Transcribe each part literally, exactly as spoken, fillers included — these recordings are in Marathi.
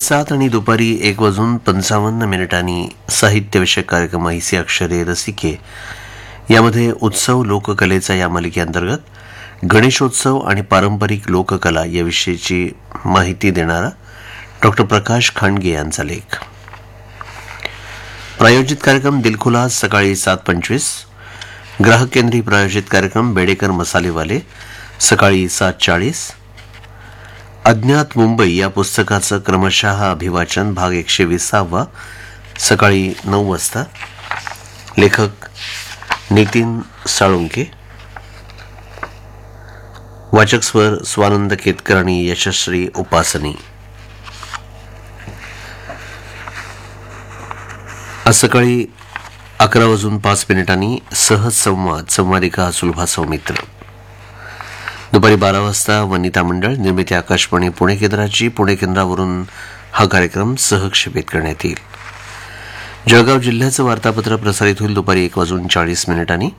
सात आणि दुपारी एक वाजून पंचावन्न मिनिटांनी साहित्यविषयक कार्यक्रम ऐसी अक्षरे रसिके यामध्ये उत्सव लोककलेचा या मालिकेअंतर्गत गणेशोत्सव आणि पारंपरिक लोककला याविषयीची माहिती देणारा डॉक्टर प्रकाश खांडगे यांचा लेख. प्रायोजित कार्यक्रम दिलखुलास सकाळी सात पंचवीस. ग्राहक केंद्रीय प्रायोजित कार्यक्रम बेडेकर मसालेवाले सकाळी सात चाळीस. अज्ञात मुंबई या पुस्तकाचं क्रमशः अभिवाचन भाग एकशे विसावा सकाळी नऊ वाजता. लेखक नितीन साळुंके. वाचक स्वर स्वानंद केतकर आणि यशश्री उपासनी. आज सकाळी अकरा वाजून पाच मिनिटांनी सहज संवाद संवादिका सुलभा सौमित्र. दुपारी बारा वाजता वनिता मंडळ निर्मिती आकाशवाणी पुणे केंद्राची पुणे केंद्रावरून हा कार्यक्रम सहक्षेपित करण्यात येईल. जळगाव जिल्ह्याचं वार्तापत्र प्रसारित होईल दुपारी एक वाजून चाळीस मिनिटांनी.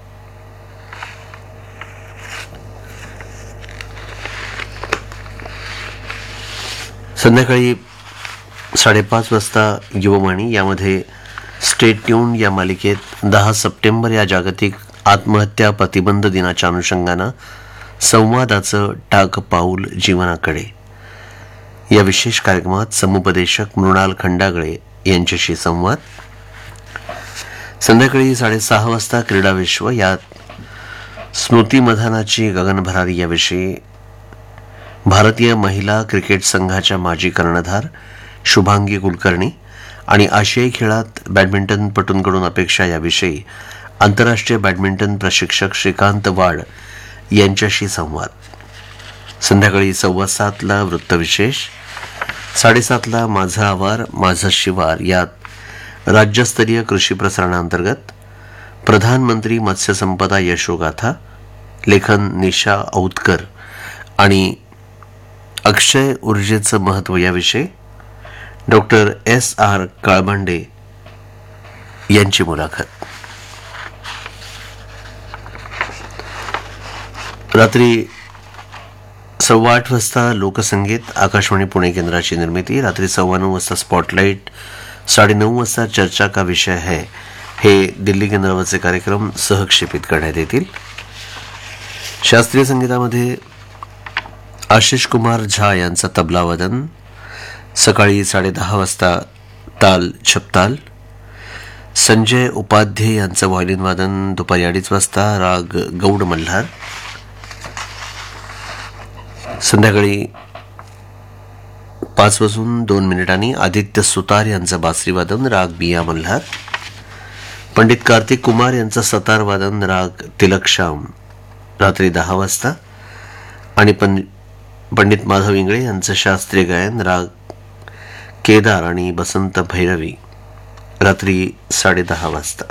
संध्याकाळी साडेपाच वाजता युववाणी यामध्ये स्टे ट्यून या मालिकेत दहा सप्टेंबर या जागतिक आत्महत्या प्रतिबंध दिनाच्या अनुषंगानं संवादाचं टाक पाऊल जीवनाकडे या विशेष कार्यक्रमात समुपदेशक मृणाल खंडागळे यांच्याशी संवाद. संध्याकाळी साडेसहा वाजता क्रीडा विश्व यात स्मृती मधानाची गगनभरारी याविषयी भारतीय महिला क्रिकेट संघाच्या माजी कर्णधार शुभांगी कुलकर्णी आणि आशियाई खेळात बॅडमिंटनपटूंकडून अपेक्षा याविषयी आंतरराष्ट्रीय बॅडमिंटन प्रशिक्षक श्रीकांत वाड यांच्याशी संवाद. संध्याकाळी सव्वा सातला वृत्तविशेष. साडेसातला माझा आवार माझा शिवार यात राज्यस्तरीय कृषी प्रसारणाअंतर्गत प्रधानमंत्री मत्स्य संपदा यशोगाथा लेखन निशा औतकर आणि अक्षय ऊर्जेचं महत्त्व याविषयी डॉक्टर एस आर काळबांडे यांची मुलाखत. रात्री सव्वा आठ वाजता लोकसंगीत आकाशवाणी पुणे केंद्राची निर्मिती. रात्री सव्वा नऊ वाजता स्पॉटलाईट. साडेनऊ वाजता चर्चा का विषय है हे दिल्ली केंद्रावरचे कार्यक्रम सहक्षेपित करण्यात येतील. शास्त्रीय संगीतामध्ये आशिष कुमार झा यांचा तबलावादन. सकाळी साडेदहा वाजता ताल छपताल. संजय उपाध्ये यांचं व्हायोलिन वादन. दुपारी अडीच वाजता राग गौड मल्हार. संध्याकाळी पाच वाजून दोन मिनिटांनी आदित्य सुतार यांचं बासरी वादन राग बिया मल्हार. पंडित कार्तिक कुमार यांचं सतार वादन राग तिलकश्याम रात्री दहा वाजता. आणि पंडित माधव इंगळे यांचं शास्त्रीय गायन राग केदार आणि बसंत भैरवी रात्री साडेदहा वाजता.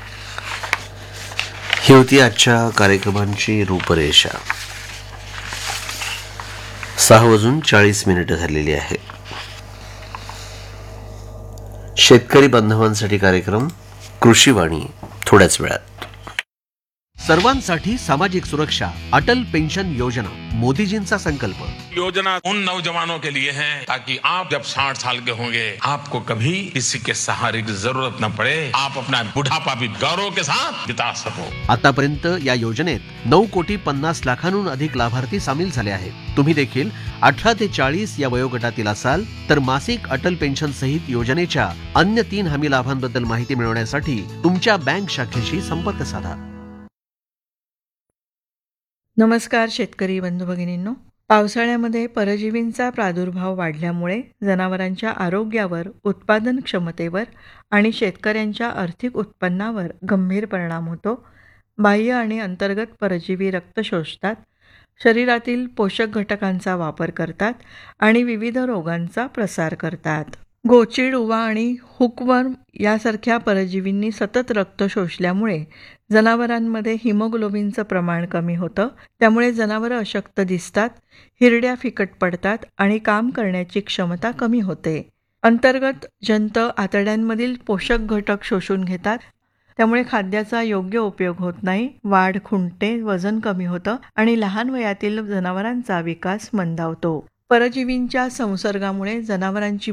ही होती आजच्या कार्यक्रमांची रूपरेषा. सहा वाजून चाळीस मिनिटं झालेली आहे. शेतकरी बांधवांसाठी कार्यक्रम कृषीवाणी थोड्याच वेळात. सर्वांसाठी सामाजिक सुरक्षा अटल पेंशन योजना मोदीजींचा संकल्प. योजना उन नौजवानों के लिए है ताकि आप जब साठ साल के होंगे आपको कभी किसी के सहारे की जरूरत न पड़े. आप अपना बुढ़ापा भी गौरव के साथ बिता सको. आतापर्यंत या योजनेत नऊ कोटी पन्नास लाखांहून अधिक लाभार्थी सामील झाले आहेत. तुम्ही देखील अठरा ते चाळीस या वयोगटातील असाल तर मासिक अटल पेन्शन सहित योजनेच्या अन्य तीन हमी लाभांबद्दल माहिती मिळवण्यासाठी तुमच्या बँक शाखेशी संपर्क साधा. नमस्कार शेतकरी बंधू भगिनींनो. पावसाळ्यामध्ये परजीवींचा प्रादुर्भाव वाढल्यामुळे जनावरांच्या आरोग्यावर, उत्पादन क्षमतेवर आणि शेतकऱ्यांच्या आर्थिक उत्पन्नावर गंभीर परिणाम होतो. बाह्य आणि अंतर्गत परजीवी रक्त शोषतात, शरीरातील पोषक घटकांचा वापर करतात आणि विविध रोगांचा प्रसार करतात. गोचिड, उवा आणि हुकवर्म यासारख्या परजीवींनी सतत रक्त शोषल्यामुळे जनावरांमध्ये हिमोग्लोबिनचं प्रमाण कमी होतं. त्यामुळे जनावरं अशक्त दिसतात, हिरड्या फिकट पडतात आणि काम करण्याची क्षमता कमी होते. अंतर्गत जंत आतड्यांमधील पोषक घटक शोषून घेतात. त्यामुळे खाद्याचा योग्य उपयोग होत नाही, वाढ खुंटते, वजन कमी होतं आणि लहान वयातील जनावरांचा विकास मंदावतो. परजीवींच्या संसर्गामुळे जनावरांची